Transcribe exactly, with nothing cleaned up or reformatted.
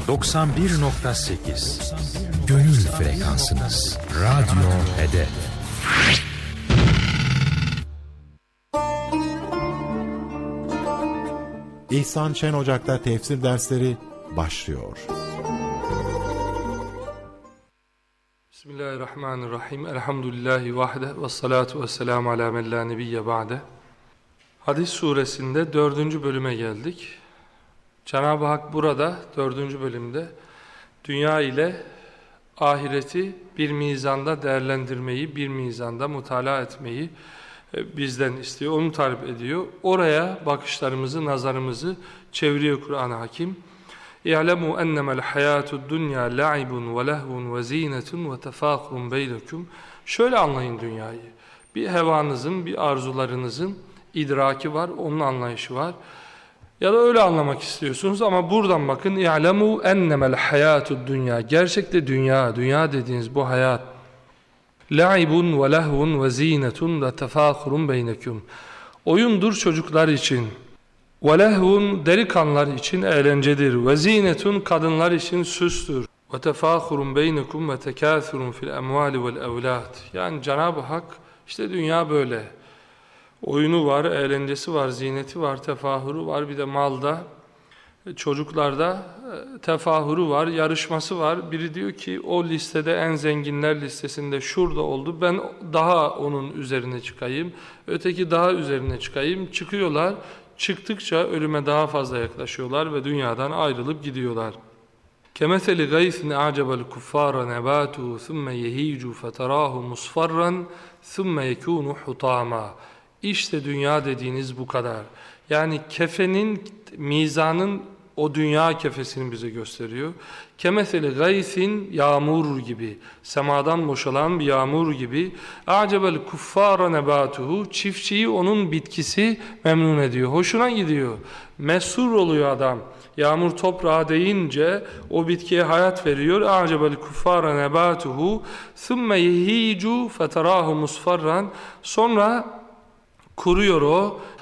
doksan bir nokta sekiz Gönül frekansınız. Radyo Hedef. İhsan Şen Ocak'ta tefsir dersleri başlıyor. Bismillahirrahmanirrahim. Elhamdülillahi vahde ve salatu ve selamu ala men la nebiyye ba'de. Hadis suresinde dördüncü bölüme geldik. Cenab-ı Hak burada dördüncü bölümde dünya ile ahireti bir mizanda değerlendirmeyi, bir mizanda mutala etmeyi bizden istiyor, onu talep ediyor. Oraya bakışlarımızı, nazarımızı çeviriyor Kur'an-ı Hakim. İ'lemû ennemel hayâtud dünya la'ibun ve lehvun ve zînetun ve tefâkurun beynekum. Şöyle anlayın dünyayı. Bir hevanızın, bir arzularınızın idraki var, onun anlayışı var. Ya da öyle anlamak istiyorsunuz ama buradan bakın. İ'lemû ennemel hayâtud dünya. Gerçekte dünya, dünya dediğiniz bu hayat. La'ibun ve lehvun ve zînetun ve tefâkurun beynekum. Oyundur çocuklar için. Ve lehvun delikanlılar için eğlencedir. Ve zînetun kadınlar için süstür. Ve tefâkurun beynekum ve tekâthurun fil emvâli vel evlâd. Yani Cenab-ı Hak işte dünya böyle. Oyunu var, eğlencesi var, zineti var, tefahürü var. Bir de malda, çocuklarda tefahürü var, yarışması var. Biri diyor ki o listede en zenginler listesinde şurada oldu. Ben daha onun üzerine çıkayım. Öteki daha üzerine çıkayım. Çıkıyorlar. Çıktıkça ölüme daha fazla yaklaşıyorlar ve dünyadan ayrılıp gidiyorlar. كَمَثَلِ غَيْثٍ أَعْجَبَ الْكُفَّارَ نَبَاتُهُ ثُمَّ يَهِيجُ فَتَرَاهُ مُصْفَرًّا ثُمَّ يَكُونُ حُطَامًا. İşte dünya dediğiniz bu kadar. Yani kefenin, mizanın o dünya kefesini bize gösteriyor. Kemeseli gaysin, yağmur gibi, semadan boşalan bir yağmur gibi. Acebel kuffara nebatuhu, çiftçiyi onun bitkisi memnun ediyor, hoşuna gidiyor. Mesrur oluyor adam. Yağmur toprağa değince o bitkiye hayat veriyor. Acebel kuffara nebatuhu, thumme yehicu feterahu musfarran. Sonra kuruyor o,